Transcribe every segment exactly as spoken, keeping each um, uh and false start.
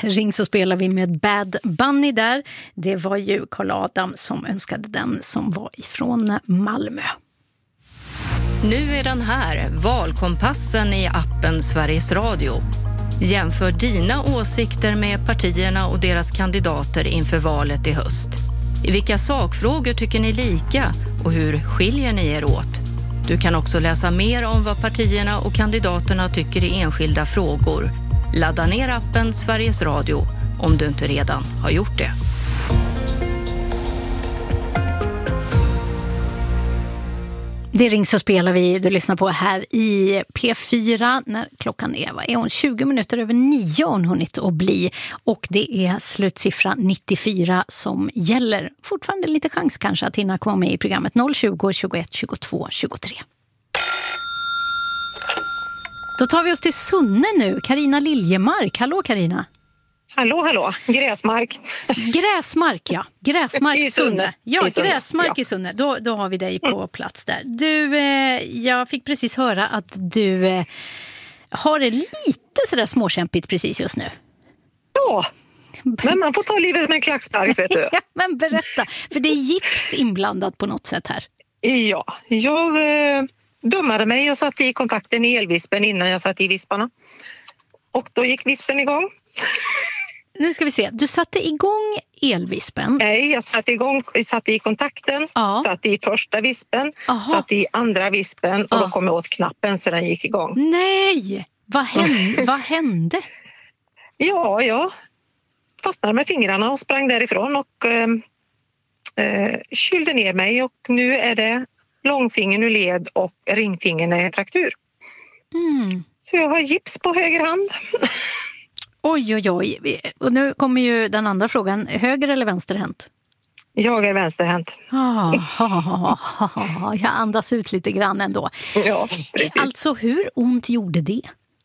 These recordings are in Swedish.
Ring så spelar vi med Bad Bunny där. Det var ju Carl Adam som önskade den, som var ifrån Malmö. Nu är den här, valkompassen i appen Sveriges Radio. Jämför dina åsikter med partierna och deras kandidater inför valet i höst. I vilka sakfrågor tycker ni lika och hur skiljer ni er åt? Du kan också läsa mer om vad partierna och kandidaterna tycker i enskilda frågor. Ladda ner appen Sveriges Radio om du inte redan har gjort det. Det Ring så spelar vi, du lyssnar på här i P fyra när klockan är, vad är hon, tjugo minuter över nio hon hunnit att bli, och det är slutsiffra nittiofyra som gäller. Fortfarande lite chans kanske att hinna komma med i programmet noll tjugo, tjugoett, tjugotvå, tjugotre. Då tar vi oss till Sunne nu, Carina Liljemark. Hallå Carina. Hallå, hallå. Gräsmark. Gräsmark, ja. Gräsmark I Sunne. Sunne. Ja, I Sunne. Gräsmark Ja. i Sunne. Då, då har vi dig på mm. plats där. Du, eh, jag fick precis höra att du eh, har det lite sådär småkämpigt precis just nu. Ja, men man får ta livet med en klackspark, vet du. Ja, men berätta, för det är gips inblandat på något sätt här. Ja, jag eh, dummade mig och satte i kontakten i elvispen innan jag satte i visparna. Och då gick vispen igång. Nu ska vi se, du satte igång elvispen. Nej, jag satte igång, jag satte i kontakten, Ja. satte i första vispen, Aha. satte i andra vispen och Ja. då kom jag åt knappen så den gick igång. Nej, vad hände? vad hände? Ja, jag fastnade med fingrarna och sprang därifrån och eh, eh, kylde ner mig, och nu är det långfingern ur led och ringfingern är en fraktur. Mm. Så jag har gips på höger hand. Oj, oj, oj. Och nu kommer ju den andra frågan. Höger eller vänsterhänt? Jag är vänsterhänt. Ah, ah, ah, ah, jag andas ut lite grann ändå. Ja, precis. Alltså, hur ont gjorde det?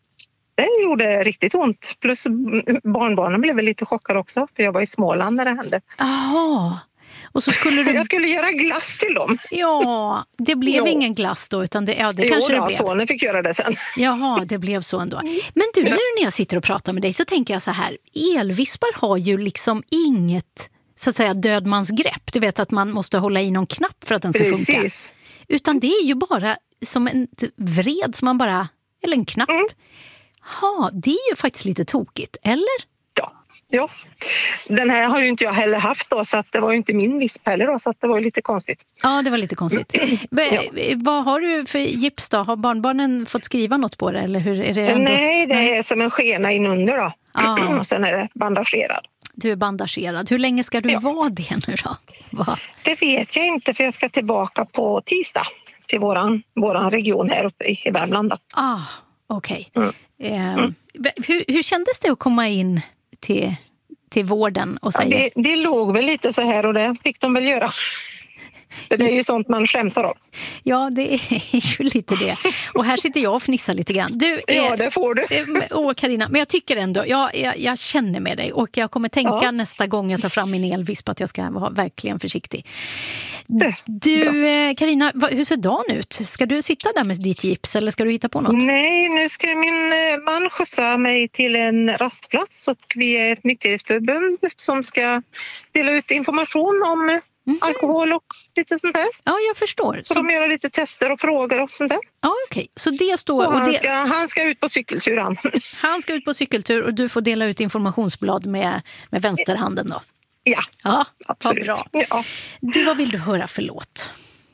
Det gjorde riktigt ont. Plus barnbarnen blev väl lite chockade också. För jag var i Småland när det hände. Jaha. Och så skulle du... Jag skulle göra glass till dem. Ja, det blev Jo. ingen glass då, utan det, ja, det Jo, kanske då, det blev. sonen fick göra det sen. Jaha, det blev så ändå. Men du, nu när jag sitter och pratar med dig så tänker jag så här. Elvispar har ju liksom inget, så att säga, dödmansgrepp. Du vet att man måste hålla i någon knapp för att den ska Precis. funka. Utan det är ju bara som en vred som man bara, eller en knapp. Mm. Ja, det är ju faktiskt lite tokigt, eller? Ja, ja. Den här har ju inte jag heller haft då, så att det var ju inte min visp heller då, så att det var ju lite konstigt. Ja, det var lite konstigt. Ja. Vad har du för gips då? Har barnbarnen fått skriva något på det? Eller hur är det ändå? Nej, det är som en skena inunder då. Ah. Och sen är det bandagerad. Du är bandagerad. Hur länge ska du Ja. vara det nu då? Va? Det vet jag inte, för jag ska tillbaka på tisdag till våran, våran region här uppe i Värmland. Ah, okej. Mm. Eh, Mm. hur, hur kändes det att komma in till, till vården och Ja, säga? det, det låg väl lite så här, och det fick de väl göra. Det är ju sånt man skämtar om. Ja, det är ju lite det. Och här sitter jag och fnissar lite grann. Du, eh, Ja, det får du. eh, Åh, Carina, men jag tycker ändå, jag, jag, jag känner med dig. Och jag kommer tänka Ja. nästa gång jag tar fram min elvisp att jag ska vara verkligen försiktig. Det, Du, eh, Carina, vad- hur ser dagen ut? Ska du sitta där med ditt gips eller ska du hitta på något? Nej, nu ska min eh, man skjutsa mig till en rastplats, och vi är ett nykterhetsförbund som ska dela ut information om eh, Mhm. alkohol och lite sånt där. Ja, jag förstår. Så Så, de gör lite tester och frågor och sånt där. ja, okej. Så det står... Och Och han, det, ska, han ska ut på cykeltur, han. han ska ut på cykeltur och du får dela ut informationsblad med, med vänsterhanden då. Ja, Ja, absolut. vad bra. Ja. Du, vad vill du höra för låt?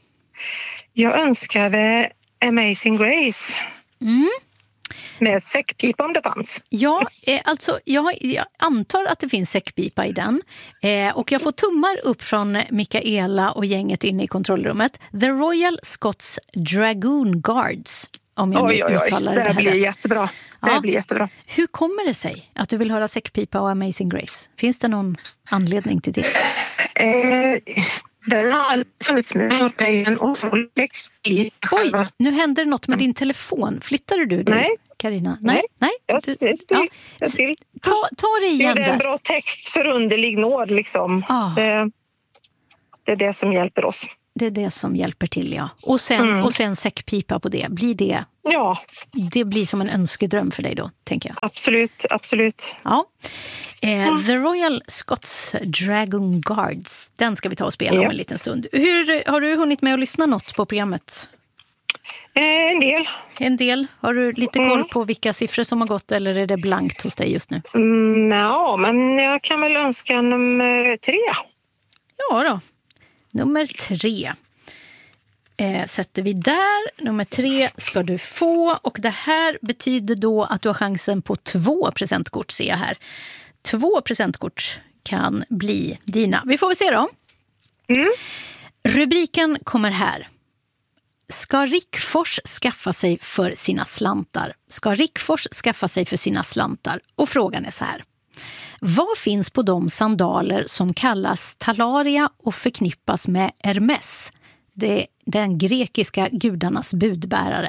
Jag önskade Amazing Grace Mm. med säckpipa om det fanns. Ja, eh, alltså jag, jag antar att det finns säckpipa i den. Eh, och jag får tummar upp från Mikaela och gänget inne i kontrollrummet. The Royal Scots Dragoon Guards, om jag Oj, nu oj, oj. uttalar Det det här här blir rätt. jättebra. Det här Ja. blir jättebra. Hur kommer det sig att du vill höra säckpipa och Amazing Grace? Finns det någon anledning till det? Eh, den har alltid funnits med mig, och det är en otrolig text i Oj, själva. nu händer något med din telefon. Flyttar du dig, Nej. Carina? Nej, Nej. nej. Jag Du, ser ja. jag till. Ta, ta det Det igen är en där. bra text för underlig nåd, liksom. Ah. Det, det är det som hjälper oss. det är det som hjälper till, ja. Och sen, Mm. och sen säckpipa på det. Blir det, Ja, det blir som en önskedröm för dig då, tänker jag. absolut, absolut. Ja. Eh, The Royal Scots Dragon Guards, den ska vi ta och spela Ja. om en liten stund. Hur, har du hunnit med att lyssna något på programmet? Eh, en del. En del. Har du lite Mm. koll på vilka siffror som har gått, eller är det blankt hos dig just nu? Mm, ja, men jag kan väl önska nummer tre. Ja då. Nummer tre. Eh, sätter vi där. Nummer tre ska du få. Och det här betyder då att du har chansen på två presentkort, ser jag här. Två presentkort kan bli dina. Vi får väl se då. Mm. Rubriken kommer här. Ska Rickfors skaffa sig för sina slantar? Ska Rickfors skaffa sig för sina slantar? Och frågan är så här. Vad finns på de sandaler som kallas talaria och förknippas med Hermes? Det är den grekiska gudarnas budbärare.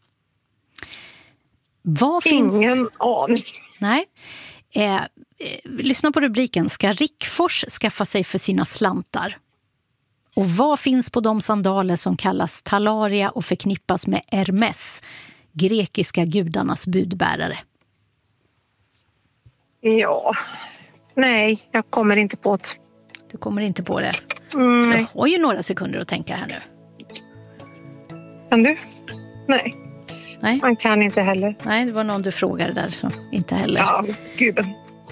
Vad finns... Ingen aning. Nej. Eh, eh, lyssna på rubriken. Ska Rickfors skaffa sig för sina slantar? Och vad finns på de sandaler som kallas talaria och förknippas med Hermes, grekiska gudarnas budbärare? Ja, nej, jag kommer inte på det. Du kommer inte på det. Mm, Jag nej. har ju några sekunder att tänka här nu. Kan du? Nej, Nej, man kan inte heller. nej, det var någon du frågade där, så inte heller. Ja, gubben.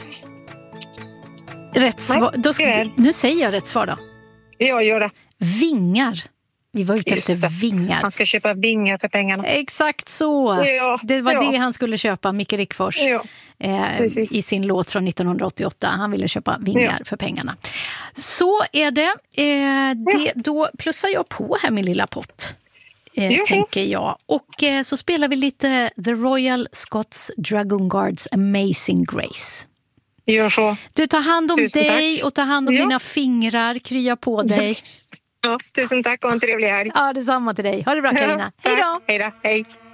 Rätt svar. Då ska, tyvärr. nu säger jag rätt svar då. Jag gör det. Vingar. Vi var ute Just efter det. vingar. Han ska köpa vingar för pengarna. Exakt så. Ja, Det var ja. det han skulle köpa, Micke Rickfors. Ja, Eh, precis. i sin låt från nittonhundraåttioåtta. Han ville köpa vingar Ja. för pengarna. Så är det. Eh, det då plussar jag på här min lilla pott. Eh, Jaha. tänker jag. Och eh, så spelar vi lite The Royal Scots Dragon Guards Amazing Grace. gör så. Du tar hand om Tusen dig tack. och tar hand om Ja. dina fingrar. Krya på dig. Ja, tusen tack och en trevlig helg. Ja, detsamma till dig. Ha det bra, Carina. Hej då! Hej då, hej.